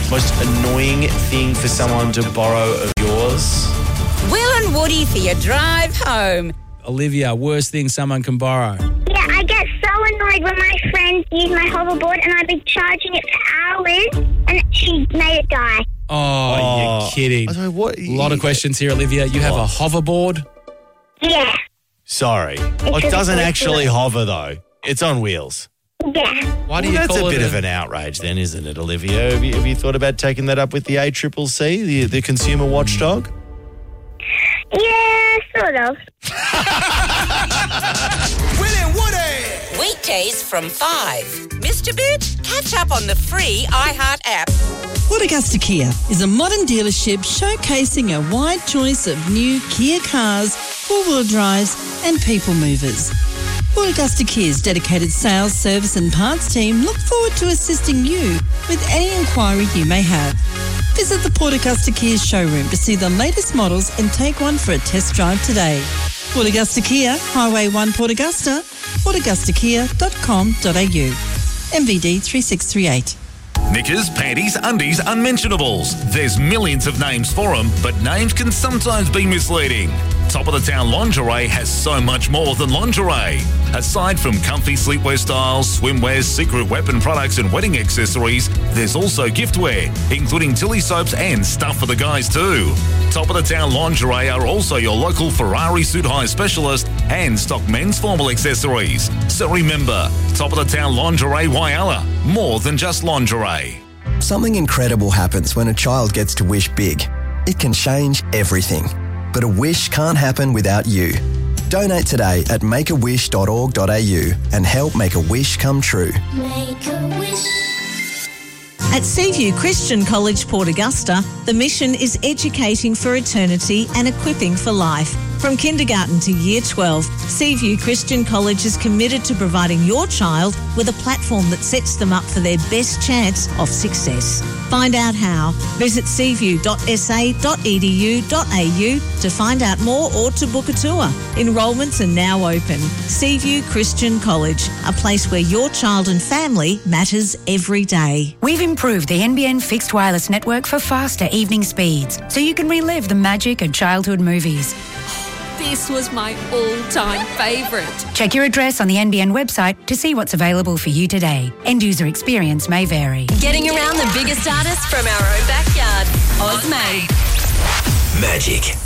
Most annoying thing for someone to borrow of yours? Will and Woody for your drive home. Olivia, worst thing someone can borrow. Yeah, I get so annoyed when my friends use my hoverboard and I've been charging it for hours and she made it die. Oh, you're kidding. I don't know what. A lot of questions here, Olivia. You have a hoverboard? Yeah. Sorry. It doesn't actually hover, though. It's on wheels. Yeah. Why do you That's call a it bit of an outrage then, isn't it, Olivia? Have you thought about taking that up with the ACCC, the consumer watchdog? Yeah, sort of. Will and Woody. Weekdays from 5. Mr. Bit, catch up on the free iHeart app. Port Augusta Kia is a modern dealership showcasing a wide choice of new Kia cars, four-wheel drives and people movers. Port Augusta Kia's dedicated sales, service and parts team look forward to assisting you with any inquiry you may have. Visit the Port Augusta Kia's showroom to see the latest models and take one for a test drive today. Port Augusta Kia, Highway 1 Port Augusta, portaugustakia.com.au. MVD 3638. Knickers, panties, undies, unmentionables. There's millions of names for them, but names can sometimes be misleading. Top of the Town Lingerie has so much more than lingerie. Aside from comfy sleepwear styles, swimwear, secret weapon products and wedding accessories, there's also giftware, including Tilly soaps and stuff for the guys too. Top of the Town Lingerie are also your local Ferrari suit hire specialist and stock men's formal accessories. So remember, Top of the Town Lingerie Whyalla, more than just lingerie. Something incredible happens when a child gets to wish big. It can change everything. But a wish can't happen without you. Donate today at makeawish.org.au and help make a wish come true. Make a wish. At Seaview Christian College, Port Augusta, the mission is educating for eternity and equipping for life. From kindergarten to year 12, Seaview Christian College is committed to providing your child with a platform that sets them up for their best chance of success. Find out how. Visit seaview.sa.edu.au to find out more or to book a tour. Enrolments are now open. Seaview Christian College, a place where your child and family matters every day. We've improved the NBN fixed wireless network for faster evening speeds, so you can relive the magic of childhood movies. This was my all-time favourite. Check your address on the NBN website to see what's available for you today. End user experience may vary. Getting around the biggest artists from our own backyard. Ozmade. Magic